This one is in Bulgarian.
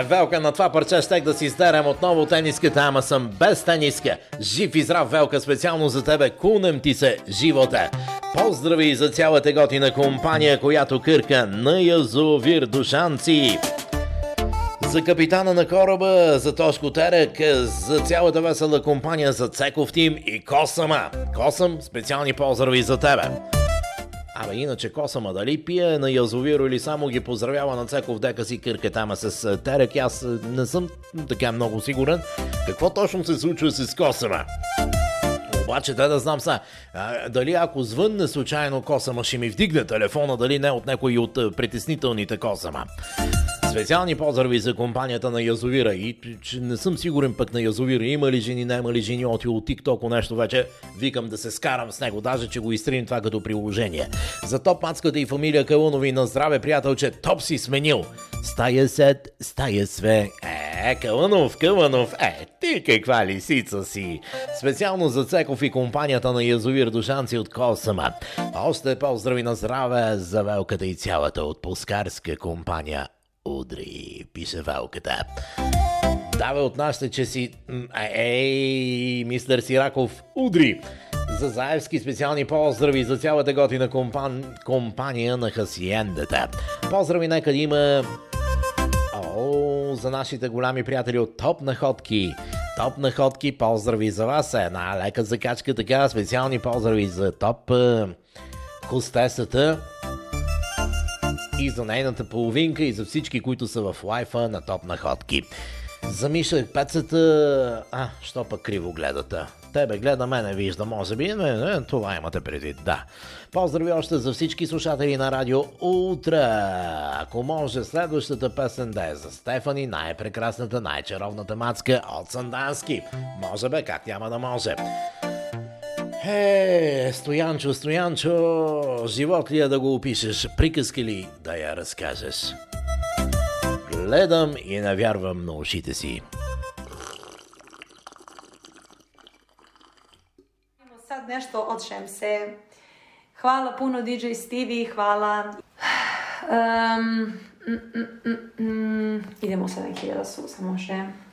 Велка, на това парче щех да си издерем отново тениската, ама съм без тениска. Жив и здрав, Велка, специално за тебе, кунем ти се живота. Поздрави за цялата готина компания, която кърка на язовир Душанци. За капитана на кораба, за Тошко Терек, за цялата весела компания, за Цеков Тим и Косама. Косъм, специални поздрави за тебе. Абе, иначе Косама дали пие на язовиро или само ги поздравява на Цеков дека си кърка тама с Терек, аз не съм така много сигурен какво точно се случва с Косама. Обаче да знам са, дали ако звънне случайно Косама ще ми вдигне телефона, дали не от някой от притеснителните Косама. Специални поздрави за компанията на язовира и че не съм сигурен пък на язовира има ли жени, няма ли жени от TikTok нещо вече, викам да се скарам с него, даже че го изтрим това като приложение. За топ мацката и фамилия Калунови на здраве, приятелче, топ си сменил. Стая сет, стая све. Калунов, ти каква лисица си. Специално за Цеков и компанията на язовир Душанци от Косама. Още поздрави на здраве за Велката и цялата отпускарска компания Удри, пише Велката. Давай от нашите, че си... мистер Сираков, Удри! За Заевски специални поздрави за цялата готина компания на хасиендата. Поздрави нека да има... за нашите голями приятели от Топ Находки. Топ Находки, поздрави за вас. Една лека закачка така. Специални поздрави за Топ хостесата и за нейната половинка и за всички, които са в лайфа на Топ Находки. За Миша пецата... що пък криво гледате? Тебе гледа, мене вижда, може би. Не, това имате предвид, да. Поздрави още за всички слушатели на Радио Ултра. Ако може, следващата песен да е за Стефани, най-прекрасната, най-чаровната мацка от Сандански. Може бе, как няма да може. Стоянчо, живот ли е да го опишеш, приказки ли да я разкажеш? Гледам и не вярвам на ушите си. Sad nešto odšem se. Hvala puno DJ Stevie, hvala. Idemo sad neki da su, samo še.